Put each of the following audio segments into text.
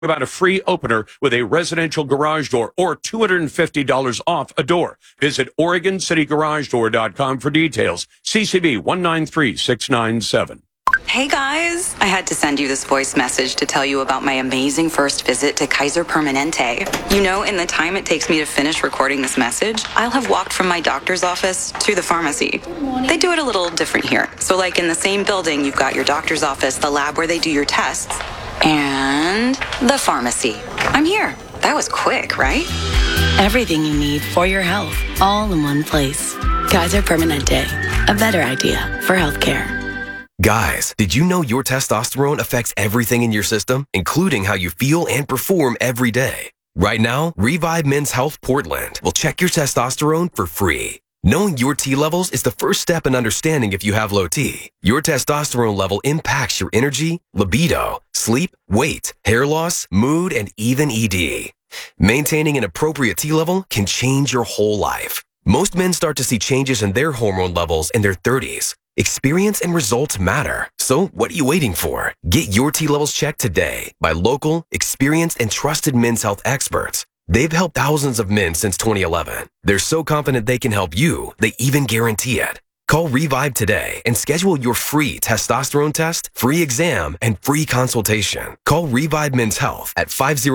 about a free opener with a residential garage door or $250 off a door. Visit OregonCityGarageDoor.com for details. CCB 193697. Hey guys, I had to send you this voice message to tell you about my amazing first visit to Kaiser Permanente. You know, in the time it takes me to finish recording this message, I'll have walked from my doctor's office to the pharmacy. They do it a little different here. So like in the same building, you've got your doctor's office, the lab where they do your tests, and the pharmacy. I'm here. That was quick, right? Everything you need for your health, all in one place. Kaiser Permanente, a better idea for healthcare. Guys, did you know your testosterone affects everything in your system, including how you feel and perform every day? Right now, Revive Men's Health Portland will check your testosterone for free. Knowing your T levels is the first step in understanding if you have low T. Your testosterone level impacts your energy, libido, sleep, weight, hair loss, mood, and even ED. Maintaining an appropriate T level can change your whole life. Most men start to see changes in their hormone levels in their 30s. Experience and results matter. So what are you waiting for? Get your T levels checked today by local, experienced, and trusted men's health experts. They've helped thousands of men since 2011. They're so confident they can help you, they even guarantee it. Call Revive today and schedule your free testosterone test, free exam, and free consultation. Call Revive Men's Health at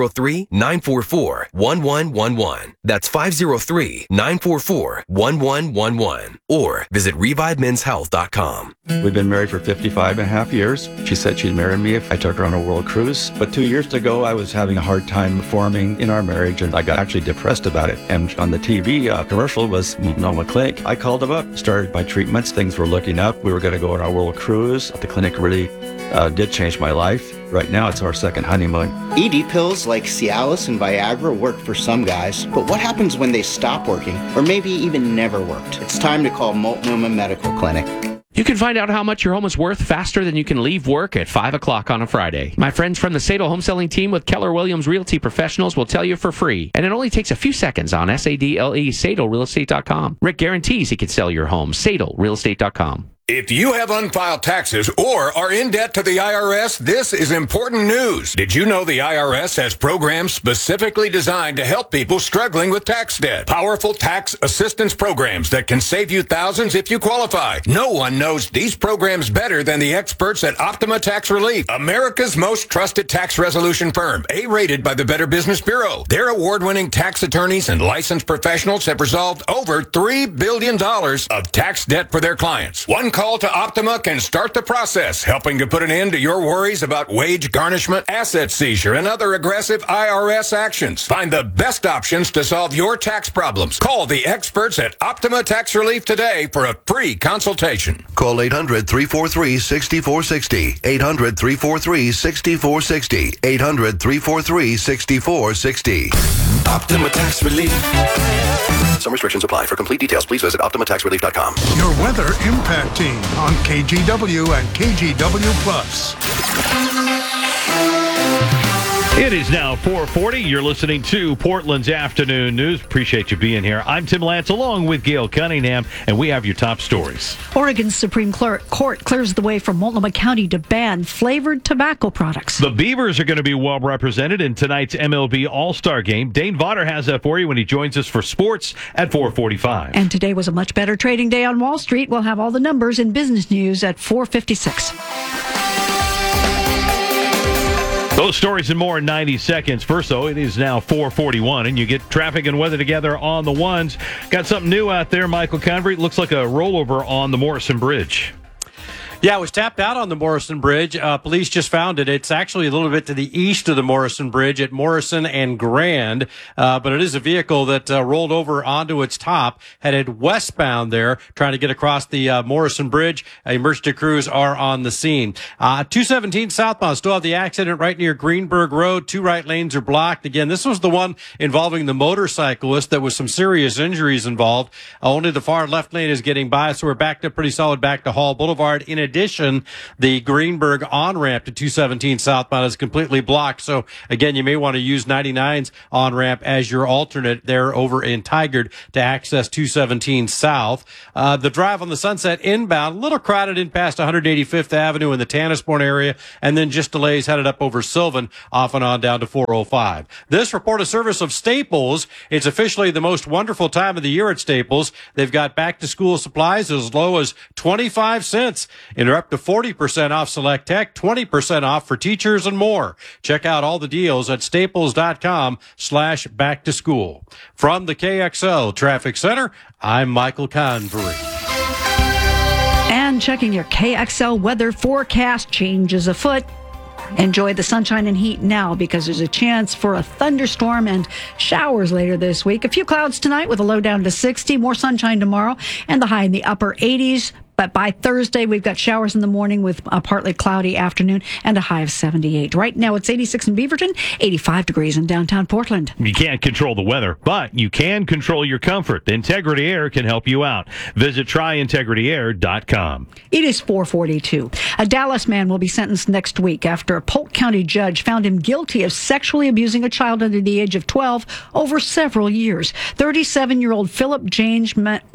503-944-1111. That's 503-944-1111. Or visit ReviveMen'sHealth.com. We've been married for 55 and a half years. She said she'd marry me if I took her on a world cruise. But 2 years ago, I was having a hard time forming in our marriage, and I got actually depressed about it. And on the TV commercial was Multnomah Clinic. I called them up, started my treatments. Things were looking up. We were going to go on our world cruise. The clinic really did change my life. Right now, it's our second honeymoon. ED pills like Cialis and Viagra work for some guys, but what happens when they stop working, or maybe even never worked? It's time to call Multnomah Medical Clinic. You can find out how much your home is worth faster than you can leave work at 5 o'clock on a Friday. My friends from the Sadel Home Selling Team with Keller Williams Realty Professionals will tell you for free. And it only takes a few seconds on SADLE, SadelRealEstate.com. Rick guarantees he can sell your home. SadelRealEstate.com. If you have unfiled taxes or are in debt to the IRS, this is important news. Did you know the IRS has programs specifically designed to help people struggling with tax debt? Powerful tax assistance programs that can save you thousands if you qualify. No one knows these programs better than the experts at Optima Tax Relief, America's most trusted tax resolution firm, A-rated by the Better Business Bureau. Their award-winning tax attorneys and licensed professionals have resolved over $3 billion of tax debt for their clients. One call to Optima can start the process, helping to put an end to your worries about wage garnishment, asset seizure, and other aggressive IRS actions. Find the best options to solve your tax problems. Call the experts at Optima Tax Relief today for a free consultation. Call 800-343-6460. 800-343-6460. 800-343-6460. Optima Tax Relief. Some restrictions apply. For complete details, please visit OptimaTaxRelief.com. Your weather impact team on KGW and KGW Plus. It is now 4:40. You're listening to Portland's Afternoon News. Appreciate you being here. I'm Tim Lance along with Gail Cunningham, and we have your top stories. Oregon's Supreme Court clears the way for Multnomah County to ban flavored tobacco products. The Beavers are going to be well represented in tonight's MLB All-Star Game. Dane Vodder has that for you when he joins us for sports at 4:45. And today was a much better trading day on Wall Street. We'll have all the numbers in business news at 4:56. Those stories and more in 90 seconds. First, though, it is now 4:41, and you get traffic and weather together on the ones. Got something new out there, Michael Convery. Looks like a rollover on the Morrison Bridge. Yeah, it was tapped out on the Morrison Bridge. Police just found it. It's actually a little bit to the east of the Morrison Bridge at Morrison and Grand, but it is a vehicle that rolled over onto its top, headed westbound there, trying to get across the Morrison Bridge. Emergency crews are on the scene. 217 southbound, still have the accident right near Greenberg Road. Two right lanes are blocked. Again, this was the one involving the motorcyclist. There was some serious injuries involved. Only the far left lane is getting by, so we're backed up pretty solid back to Hall Boulevard. In addition, the Greenberg on-ramp to 217 southbound is completely blocked. So, again, you may want to use 99's on-ramp as your alternate there over in Tigard to access 217 south. The drive on the Sunset inbound, a little crowded in past 185th Avenue in the Tannisbourne area, and then just delays headed up over Sylvan, off and on down to 405. This report of service of Staples. It's officially the most wonderful time of the year at Staples. They've got back-to-school supplies as low as 25 cents, and they're up to 40% off select tech, 20% off for teachers, and more. Check out all the deals at staples.com/back-to-school. From the KXL Traffic Center, I'm Michael Convery. And checking your KXL weather forecast, changes afoot. Enjoy the sunshine and heat now because there's a chance for a thunderstorm and showers later this week. A few clouds tonight with a low down to 60, more sunshine tomorrow, and the high in the upper 80s. But by Thursday, we've got showers in the morning with a partly cloudy afternoon and a high of 78. Right now, it's 86 in Beaverton, 85 degrees in downtown Portland. You can't control the weather, but you can control your comfort. Integrity Air can help you out. Visit tryintegrityair.com. It is 4:42. A Dallas man will be sentenced next week after a Polk County judge found him guilty of sexually abusing a child under the age of 12 over several years. 37-year-old Philip James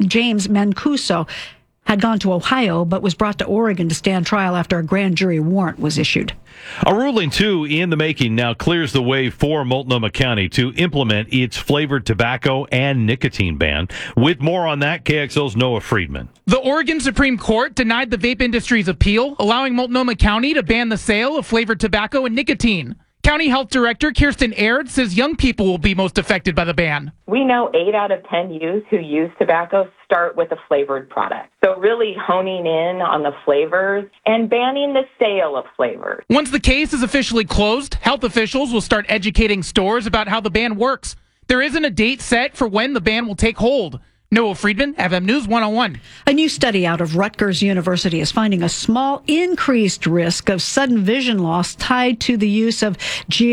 Mancuso had gone to Ohio, but was brought to Oregon to stand trial after a grand jury warrant was issued. A ruling, too, in the making now clears the way for Multnomah County to implement its flavored tobacco and nicotine ban. With more on that, KXL's Noah Friedman. The Oregon Supreme Court denied the vape industry's appeal, allowing Multnomah County to ban the sale of flavored tobacco and nicotine. County Health Director Kirsten Aird says young people will be most affected by the ban. We know 8 out of 10 youth who use tobacco start with a flavored product. So really honing in on the flavors and banning the sale of flavors. Once the case is officially closed, health officials will start educating stores about how the ban works. There isn't a date set for when the ban will take hold. Noah Friedman, FM News 101. A new study out of Rutgers University is finding a small increased risk of sudden vision loss tied to the use of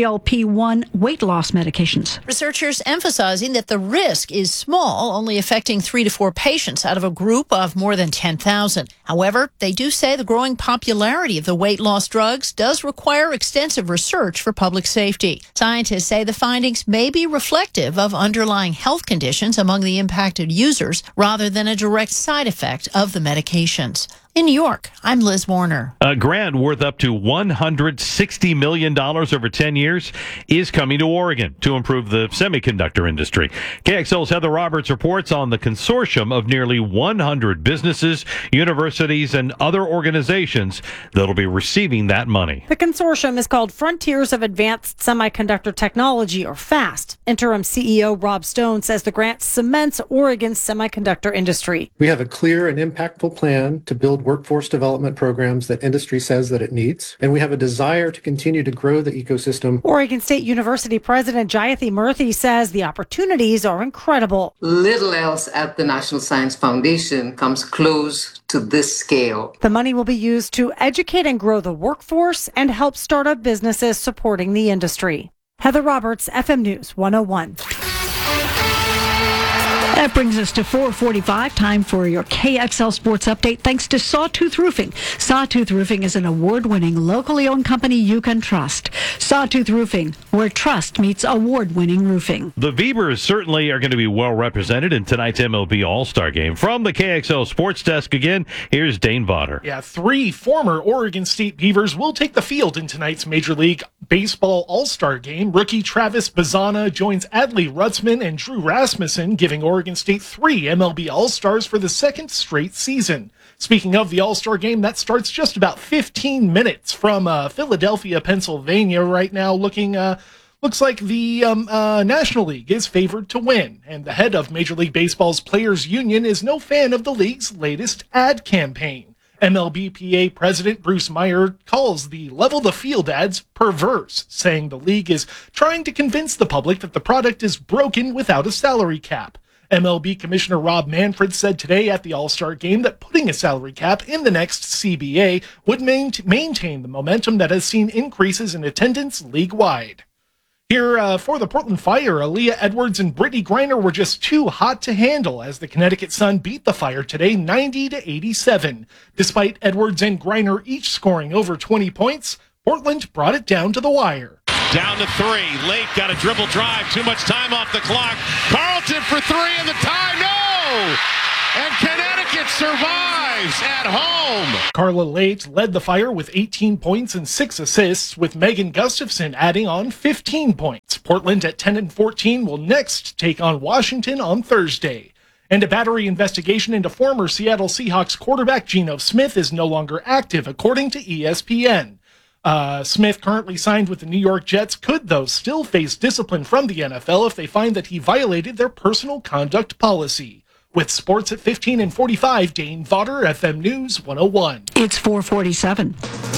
GLP-1 weight loss medications. Researchers emphasizing that the risk is small, only affecting 3 to 4 patients out of a group of more than 10,000. However, they do say the growing popularity of the weight loss drugs does require extensive research for public safety. Scientists say the findings may be reflective of underlying health conditions among the impacted users rather than a direct side effect of the medications. In New York, I'm Liz Warner. A grant worth up to $160 million over 10 years is coming to Oregon to improve the semiconductor industry. KXL's Heather Roberts reports on the consortium of nearly 100 businesses, universities, and other organizations that will be receiving that money. The consortium is called Frontiers of Advanced Semiconductor Technology, or FAST. Interim CEO Rob Stone says the grant cements Oregon's semiconductor industry. We have a clear and impactful plan to build workforce development programs that industry says that it needs, and we have a desire to continue to grow the ecosystem. Oregon State University President Jayathi Murthy says the opportunities are incredible. Little else at the National Science Foundation comes close to this scale. The money will be used to educate and grow the workforce and help startup businesses supporting the industry. Heather Roberts, FM News 101. That brings us to 4:45, time for your KXL Sports Update, thanks to Sawtooth Roofing. Sawtooth Roofing is an award-winning, locally owned company you can trust. Sawtooth Roofing, where trust meets award-winning roofing. The Beavers certainly are going to be well represented in tonight's MLB All-Star Game. From the KXL Sports Desk again, here's Dane Vodder. Yeah, 3 former Oregon State Beavers will take the field in tonight's Major League Baseball All-Star Game. Rookie Travis Bazana joins Adley Rutzman and Drew Rasmussen, giving Oregon State 3 MLB All-Stars for the second straight season. Speaking of the All-Star Game, that starts just about 15 minutes from Philadelphia, Pennsylvania. Right now, looks like the National League is favored to win. And the head of Major League Baseball's Players Union is no fan of the league's latest ad campaign. MLBPA President Bruce Meyer calls the level the field ads perverse, saying the league is trying to convince the public that the product is broken without a salary cap. MLB Commissioner Rob Manfred said today at the All-Star Game that putting a salary cap in the next CBA would maintain the momentum that has seen increases in attendance league-wide. Here for the Portland Fire, Aaliyah Edwards and Brittany Griner were just too hot to handle as the Connecticut Sun beat the Fire today 90-87. Despite Edwards and Griner each scoring over 20 points, Portland brought it down to the wire. Down to 3. Lake got a dribble drive. Too much time off the clock. Carlton for 3 and the tie. No! And Connecticut survives at home. Carla Late led the Fire with 18 points and 6 assists, with Megan Gustafson adding on 15 points. Portland at 10-14 will next take on Washington on Thursday. And a battery investigation into former Seattle Seahawks quarterback Geno Smith is no longer active, according to ESPN. Smith, currently signed with the New York Jets, could, though, still face discipline from the NFL if they find that he violated their personal conduct policy. With sports at 15-45, Dane Vodder, FM News 101. It's 4:47.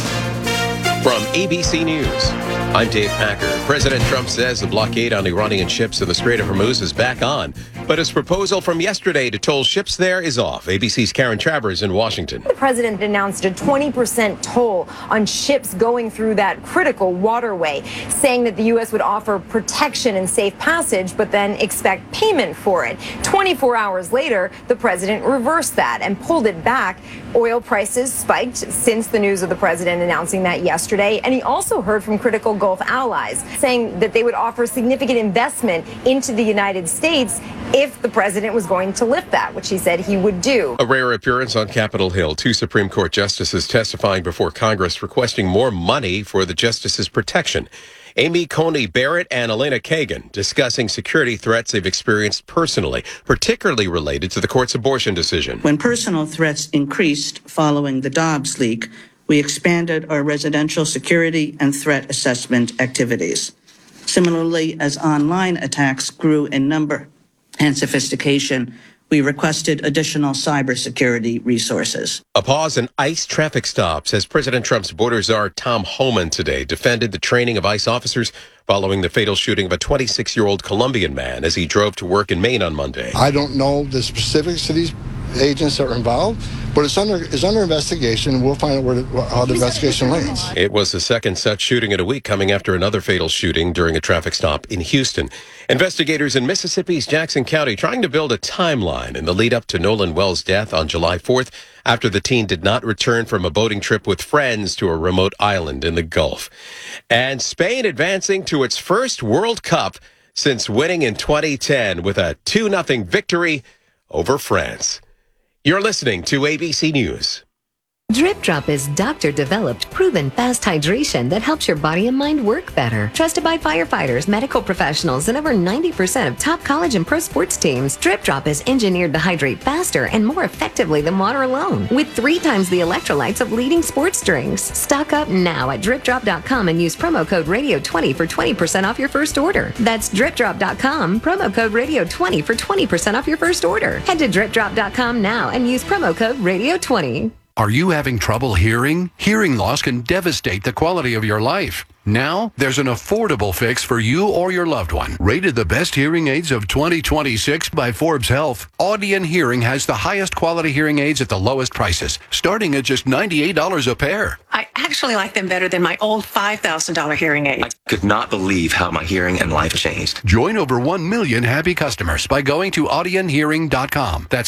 From ABC News, I'm Dave Packer. President Trump says the blockade on Iranian ships in the Strait of Hormuz is back on, but his proposal from yesterday to toll ships there is off. ABC's Karen Travers in Washington. The president announced a 20% toll on ships going through that critical waterway, saying that the U.S. would offer protection and safe passage, but then expect payment for it. 24 hours later, the president reversed that and pulled it back. Oil prices spiked since the news of the president announcing that yesterday. And he also heard from critical Gulf allies saying that they would offer significant investment into the United States if the president was going to lift that, which he said he would do. A rare appearance on Capitol Hill. 2 Supreme Court justices testifying before Congress requesting more money for the justices' protection. Amy Coney Barrett and Elena Kagan discussing security threats they've experienced personally, particularly related to the court's abortion decision. When personal threats increased following the Dobbs leak, we expanded our residential security and threat assessment activities. Similarly, as online attacks grew in number and sophistication, we requested additional cybersecurity resources. A pause in ICE traffic stops as President Trump's border czar Tom Homan today defended the training of ICE officers following the fatal shooting of a 26-year-old Colombian man as he drove to work in Maine on Monday. I don't know the specifics of these agents that are involved, but it's under investigation. We'll find out how the investigation lands. It was the second such shooting in a week, coming after another fatal shooting during a traffic stop in Houston. Investigators in Mississippi's Jackson County trying to build a timeline in the lead up to Nolan Wells' death on July 4th after the teen did not return from a boating trip with friends to a remote island in the Gulf. And Spain advancing to its first World Cup since winning in 2010 with a 2-0 victory over France. You're listening to ABC News. Drip Drop is doctor-developed, proven fast hydration that helps your body and mind work better. Trusted by firefighters, medical professionals, and over 90% of top college and pro sports teams, Drip Drop is engineered to hydrate faster and more effectively than water alone, with 3 times the electrolytes of leading sports drinks. Stock up now at DripDrop.com and use promo code Radio20 for 20% off your first order. That's DripDrop.com, promo code Radio20 for 20% off your first order. Head to DripDrop.com now and use promo code Radio20. Are you having trouble hearing? Hearing loss can devastate the quality of your life. Now, there's an affordable fix for you or your loved one. Rated the best hearing aids of 2026 by Forbes Health, Audion Hearing has the highest quality hearing aids at the lowest prices, starting at just $98 a pair. I actually like them better than my old $5,000 hearing aid. I could not believe how my hearing and life changed. Join over 1 million happy customers by going to audionhearing.com. That's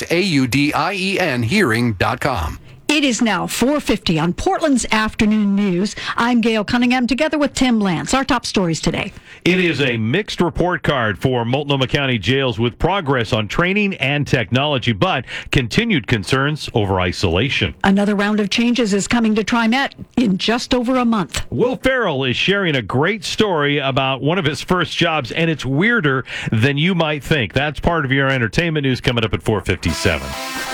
AUDIEN hearing.com. It is now 4:50 on Portland's Afternoon News. I'm Gail Cunningham together with Tim Lance. Our top stories today. It is a mixed report card for Multnomah County jails with progress on training and technology, but continued concerns over isolation. Another round of changes is coming to TriMet in just over a month. Will Ferrell is sharing a great story about one of his first jobs, and it's weirder than you might think. That's part of your entertainment news coming up at 4:57.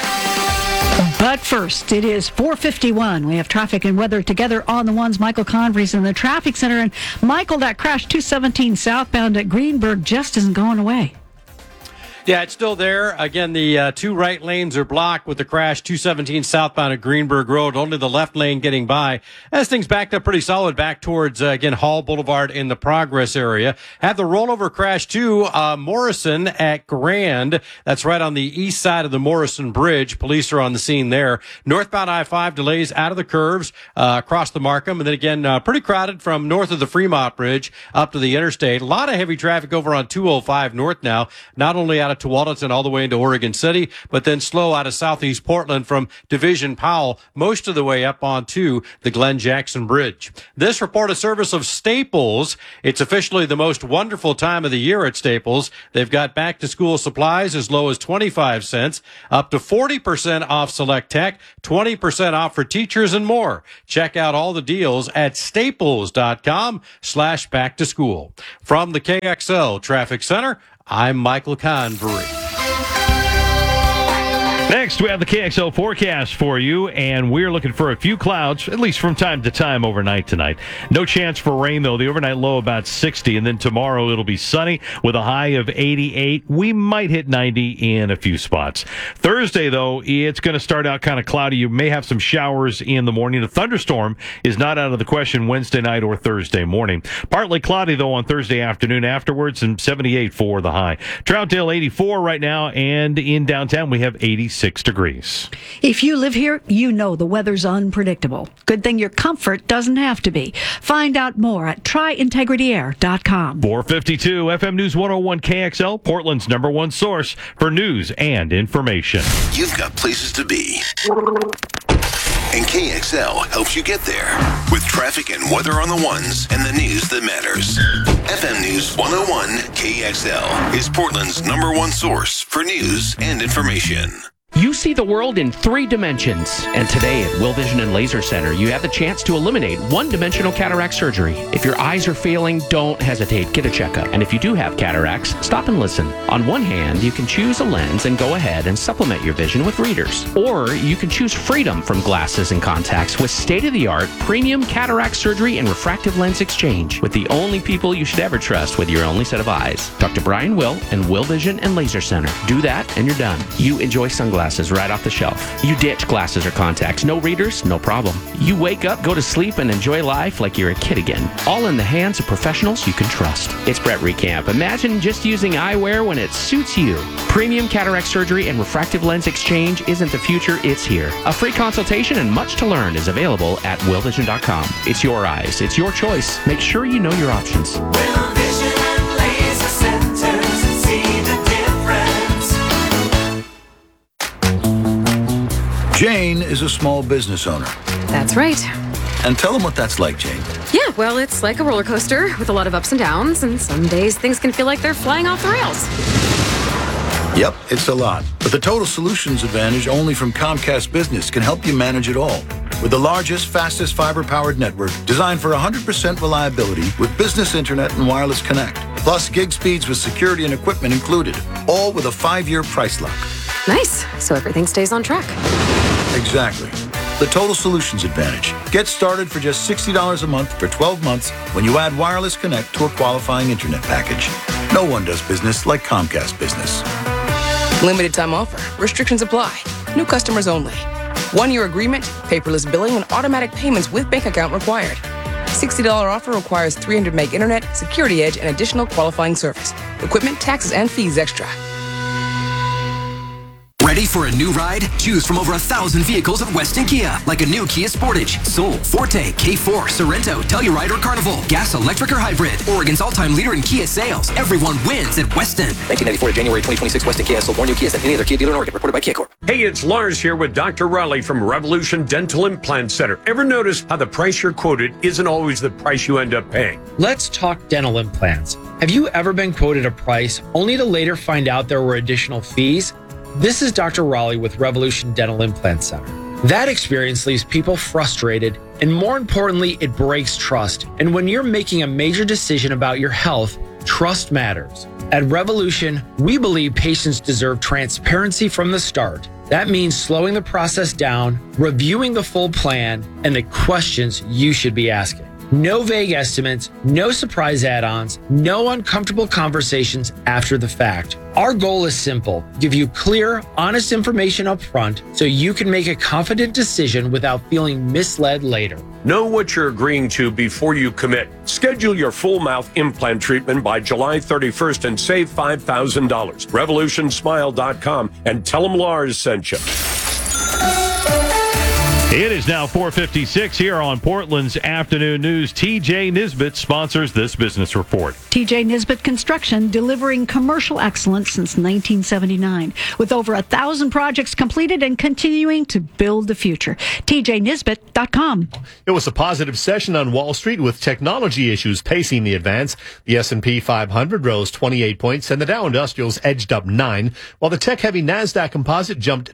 But first, it is 4:51. We have traffic and weather together on the ones. Michael Convery's in the traffic center. And Michael, that crash 217 southbound at Greenberg just isn't going away. Yeah, it's still there. Again, the two right lanes are blocked with the crash 217 southbound at Greenberg Road. Only the left lane getting by. As things backed up pretty solid back towards, again, Hall Boulevard in the Progress area. Had the rollover crash to Morrison at Grand. That's right on the east side of the Morrison Bridge. Police are on the scene there. Northbound I-5 delays out of the curves across the Markham. And then again, pretty crowded from north of the Fremont Bridge up to the interstate. A lot of heavy traffic over on 205 North now. Not only out of Tualatin all the way into Oregon City, but then slow out of southeast Portland from Division Powell, most of the way up onto the Glenn Jackson Bridge. This report a service of Staples. It's officially the most wonderful time of the year at Staples. They've got back to school supplies as low as 25 cents, up to 40% off select tech, 20% off for teachers and more. Check out all the deals at staples.com/back to school. From the KXL Traffic Center, I'm Michael Convery. Next, we have the KXL forecast for you, and we're looking for a few clouds, at least from time to time overnight tonight. No chance for rain, though. The overnight low about 60, and then tomorrow it'll be sunny with a high of 88. We might hit 90 in a few spots. Thursday, though, it's going to start out kind of cloudy. You may have some showers in the morning. A thunderstorm is not out of the question Wednesday night or Thursday morning. Partly cloudy, though, on Thursday afternoon afterwards, and 78 for the high. Troutdale 84 right now, and in downtown we have 86 degrees. If you live here, you know the weather's unpredictable. Good thing your comfort doesn't have to be. Find out more at tryintegrityair.com. 452 FM News 101 KXL, Portland's #1 source for news and information. You've got places to be, and KXL helps you get there with traffic and weather on the ones and the news that matters. FM News 101 KXL is Portland's #1 source for news and information. You see the world in 3 dimensions. And today at Will Vision and Laser Center, you have the chance to eliminate one-dimensional cataract surgery. If your eyes are failing, don't hesitate. Get a checkup. And if you do have cataracts, stop and listen. On one hand, you can choose a lens and go ahead and supplement your vision with readers. Or you can choose freedom from glasses and contacts with state-of-the-art premium cataract surgery and refractive lens exchange with the only people you should ever trust with your only set of eyes. Dr. Brian Will and Will Vision and Laser Center. Do that and you're done. You enjoy sunglasses right off the shelf. You ditch glasses or contacts. No readers? No problem. You wake up, go to sleep, and enjoy life like you're a kid again. All in the hands of professionals you can trust. It's Brett Recamp. Imagine just using eyewear when it suits you. Premium cataract surgery and refractive lens exchange isn't the future, it's here. A free consultation and much to learn is available at willvision.com. It's your eyes. It's your choice. Make sure you know your options. Will Vision and Laser Centers, see the difference. Jane is a small business owner. That's right. And tell them what that's like, Jane. Yeah, well, it's like a roller coaster with a lot of ups and downs, and some days things can feel like they're flying off the rails. Yep, it's a lot. But the Total Solutions Advantage only from Comcast Business can help you manage it all. With the largest, fastest fiber-powered network designed for 100% reliability with business internet and wireless connect. Plus gig speeds with security and equipment included. All with a 5-year price lock. Nice. So everything stays on track. Exactly. The Total Solutions Advantage. Get started for just $60 a month for 12 months when you add wireless connect to a qualifying internet package. No one does business like Comcast Business. Limited time offer. Restrictions apply. New customers only. 1-year agreement, paperless billing, and automatic payments with bank account required. $60 offer requires 300 meg internet, security edge, and additional qualifying service. Equipment, taxes, and fees extra. Ready for a new ride? Choose from over 1,000 vehicles at Weston Kia, like a new Kia Sportage, Soul, Forte, K4, Sorento, Telluride, or Carnival. Gas, electric, or hybrid. Oregon's all-time leader in Kia sales. Everyone wins at Weston. 1994 to January 2026, Weston Kia sold more new Kias than any other Kia dealer in Oregon. Reported by Kia Corp. Hey, it's Lars here with Dr. Raleigh from Revolution Dental Implant Center. Ever notice how the price you're quoted isn't always the price you end up paying? Let's talk dental implants. Have you ever been quoted a price only to later find out there were additional fees? This is Dr. Raleigh with Revolution Dental Implant Center. That experience leaves people frustrated, and more importantly, it breaks trust. And when you're making a major decision about your health, trust matters. At Revolution, we believe patients deserve transparency from the start. That means slowing the process down, reviewing the full plan, and the questions you should be asking. No vague estimates, no surprise add-ons, no uncomfortable conversations after the fact. Our goal is simple: give you clear, honest information up front so you can make a confident decision without feeling misled later. Know what you're agreeing to before you commit. Schedule your full mouth implant treatment by July 31st and save $5,000. RevolutionSmile.com and tell them Lars sent you. It is now 4:56 here on Portland's Afternoon News. TJ Nisbet sponsors this business report. TJ Nisbet Construction, delivering commercial excellence since 1979. With over 1,000 projects completed and continuing to build the future. TJNisbet.com. It was a positive session on Wall Street with technology issues pacing the advance. The S&P 500 rose 28 points and the Dow Industrials edged up 9, while the tech-heavy NASDAQ Composite jumped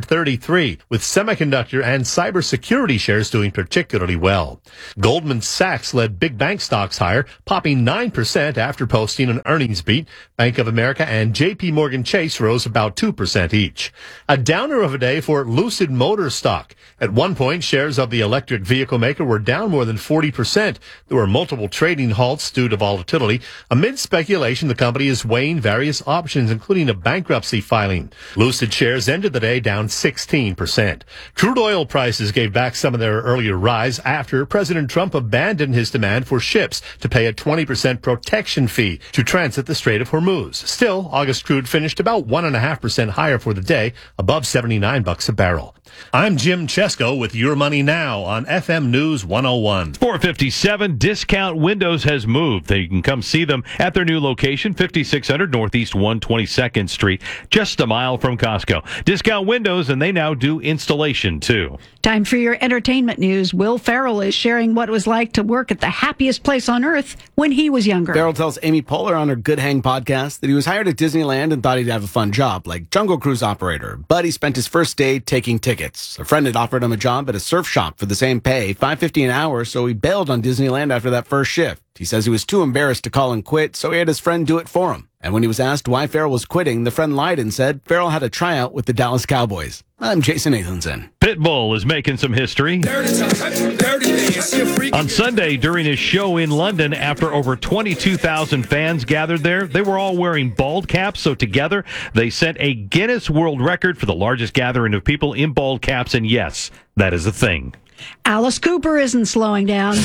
233, with semiconductor and cybersecurity shares doing particularly well. Goldman Sachs led big bank stocks higher, popping 9% after posting an earnings beat. Bank of America and JP Morgan Chase rose about 2% each. A downer of a day for Lucid Motors stock. At one point, shares of the electric vehicle maker were down more than 40%. There were multiple trading halts due to volatility. Amid speculation, the company is weighing various options, including a bankruptcy filing. Lucid shares ended the day down 16%. Crude oil prices gave back some of their earlier rise after President Trump abandoned his demand for ships to pay a 20% protection fee to transit the Strait of Hormuz. Still, August crude finished about 1.5% higher for the day, above $79 a barrel. I'm Jim Chesko with Your Money Now on FM News 101. 457, Discount Windows has moved. You can come see them at their new location, 5600 Northeast 122nd Street, just a mile from Costco. Discount Windows, and they now do installation, too. Time for your entertainment news. Will Ferrell is sharing what it was like to work at the happiest place on earth when he was younger. Ferrell tells Amy Poehler on her Good Hang podcast that he was hired at Disneyland and thought he'd have a fun job, like Jungle Cruise operator. But he spent his first day taking tickets. A friend had offered him a job at a surf shop for the same pay, $5.50 an hour, so he bailed on Disneyland after that first shift. He says he was too embarrassed to call and quit, so he had his friend do it for him. And when he was asked why Ferrell was quitting, the friend lied and said Ferrell had a tryout with the Dallas Cowboys. I'm Jason Nathanson. Pitbull is making some history. On Sunday, during his show in London, after over 22,000 fans gathered there, they were all wearing bald caps, so together they set a Guinness World Record for the largest gathering of people in bald caps, and yes, that is a thing. Alice Cooper isn't slowing down.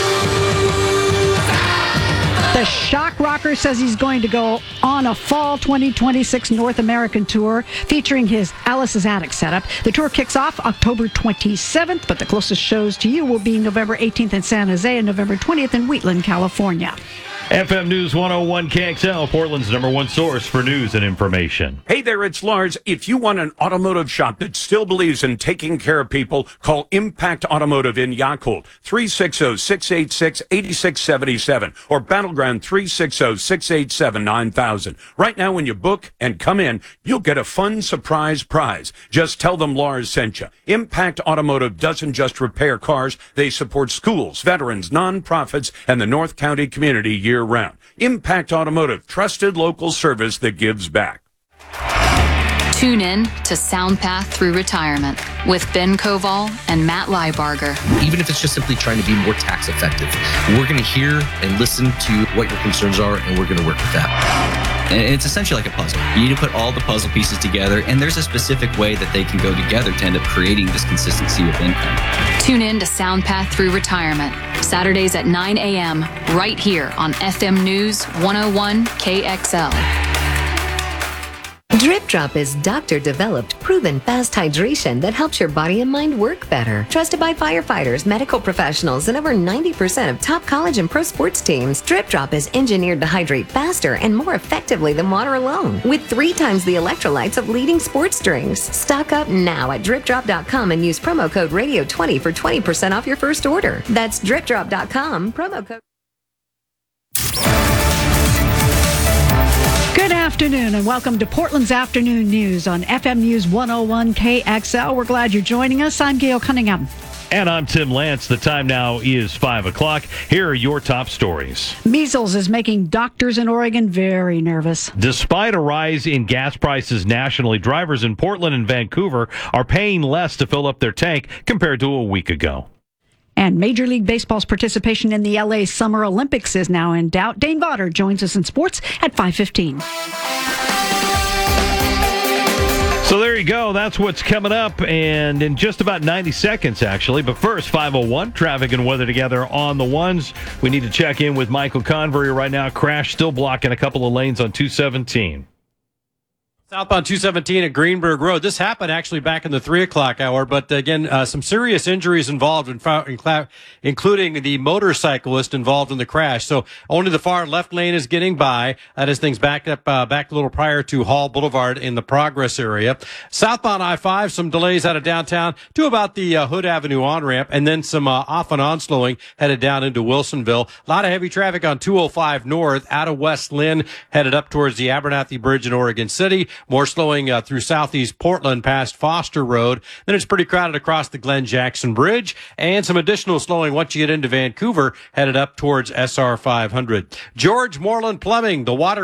The shock rocker says he's going to go on a fall 2026 North American tour featuring his Alice's Attic setup. The tour kicks off October 27th, but the closest shows to you will be November 18th in San Jose and November 20th in Wheatland, California. FM News 101 KXL, Portland's #1 source for news and information. Hey there, it's Lars. If you want an automotive shop that still believes in taking care of people, call Impact Automotive in Yakult, 360-686-8677, or Battleground 360-687-9000. Right now, when you book and come in, you'll get a fun surprise prize. Just tell them Lars sent you. Impact Automotive doesn't just repair cars. They support schools, veterans, nonprofits, and the North County community year-round. Impact Automotive, trusted local service that gives back. Tune in to SoundPath Through Retirement with Ben Koval and Matt Liebarger. Even if it's just simply trying to be more tax effective, we're going to hear and listen to what your concerns are, and we're going to work with that. And it's essentially like a puzzle. You need to put all the puzzle pieces together, and there's a specific way that they can go together to end up creating this consistency of income. Tune in to SoundPath Through Retirement, Saturdays at 9 a.m., right here on FM News 101 KXL. Drip Drop is doctor-developed, proven fast hydration that helps your body and mind work better. Trusted by firefighters, medical professionals, and over 90% of top college and pro sports teams, Drip Drop is engineered to hydrate faster and more effectively than water alone, with 3 times the electrolytes of leading sports drinks. Stock up now at DripDrop.com and use promo code Radio20 for 20% off your first order. That's DripDrop.com, promo code. Good afternoon and welcome to Portland's Afternoon News on FM News 101 KXL. We're glad you're joining us. I'm Gail Cunningham. And I'm Tim Lance. The time now is 5 o'clock. Here are your top stories. Measles is making doctors in Oregon very nervous. Despite a rise in gas prices nationally, drivers in Portland and Vancouver are paying less to fill up their tank compared to a week ago. And Major League Baseball's participation in the LA Summer Olympics is now in doubt. Dane Vodder joins us in sports at 5:15. there you go. That's what's coming up, and in just about 90 seconds, actually. But first, 5:01, traffic and weather together on the ones. We need to check in with Michael Convery right now. Crash still blocking a couple of lanes on 217. Southbound 217 at Greenberg Road. This happened actually back in the 3 o'clock hour, but again, some serious injuries involved, including the motorcyclist involved in the crash. So only the far left lane is getting by. That is things backed up back a little prior to Hall Boulevard in the Progress area. Southbound I-5, some delays out of downtown to about the Hood Avenue on-ramp, and then some off and on slowing headed down into Wilsonville. A lot of heavy traffic on 205 north out of West Lynn, headed up towards the Abernathy Bridge in Oregon City. More slowing through southeast Portland past Foster Road. Then it's pretty crowded across the Glen Jackson Bridge, and some additional slowing once you get into Vancouver, headed up towards SR 500. George Moreland Plumbing, the water